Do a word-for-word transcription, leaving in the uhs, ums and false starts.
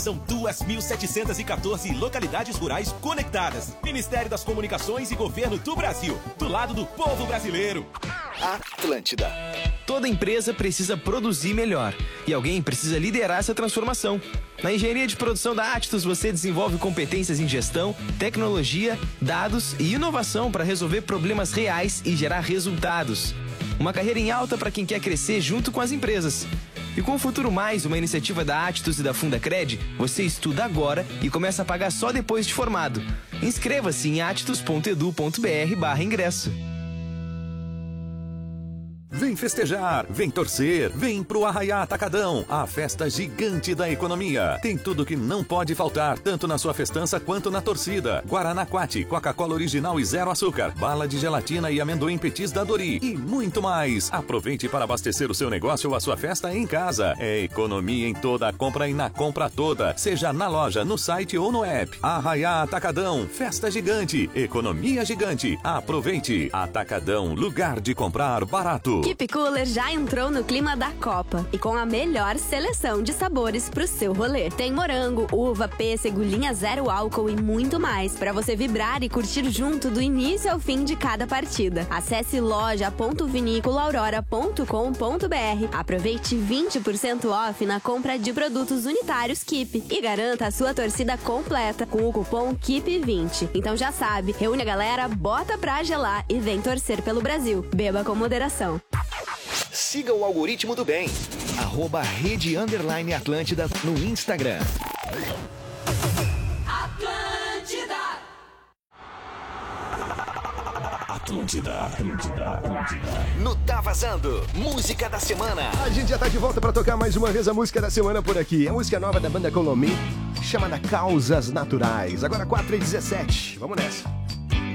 São duas mil setecentas e quatorze localidades rurais conectadas. Ministério das Comunicações e Governo do Brasil. Do lado do povo brasileiro. Atlântida. Toda empresa precisa produzir melhor. E alguém precisa liderar essa transformação. Na engenharia de produção da Atistos, você desenvolve competências em gestão, tecnologia, dados e inovação para resolver problemas reais e gerar resultados. Uma carreira em alta para quem quer crescer junto com as empresas. E com o Futuro Mais, uma iniciativa da Atistos e da Fundacred, você estuda agora e começa a pagar só depois de formado. Inscreva-se em atitos ponto edu ponto br barra ingresso. Vem festejar, vem torcer, vem pro Arraiá Atacadão, a festa gigante da economia. Tem tudo que não pode faltar, tanto na sua festança quanto na torcida. Guaraná Quati, Coca-Cola original e zero açúcar, bala de gelatina e amendoim petis da Dori e muito mais. Aproveite para abastecer o seu negócio ou a sua festa em casa. É economia em toda a compra e na compra toda, seja na loja, no site ou no app. Arraiá Atacadão, festa gigante, economia gigante. Aproveite. Atacadão, lugar de comprar barato. Keep Cooler já entrou no clima da Copa e com a melhor seleção de sabores pro seu rolê. Tem morango, uva, pêssego, linha zero álcool e muito mais para você vibrar e curtir junto do início ao fim de cada partida. Acesse loja ponto vinícola aurora ponto com ponto br. Aproveite vinte por cento off na compra de produtos unitários Keep e garanta a sua torcida completa com o cupom Keep vinte. Então já sabe, reúne a galera, bota pra gelar e vem torcer pelo Brasil. Beba com moderação. Siga o algoritmo do bem. Arroba Rede Underline Atlântida no Instagram. Atlântida. Atlântida, Atlântida, Atlântida. No Tá Vazando, música da semana. A gente já tá de volta pra tocar mais uma vez a música da semana por aqui. A música nova da banda Colomi, chamada Causas Naturais. Agora quatro e dezessete. Vamos nessa.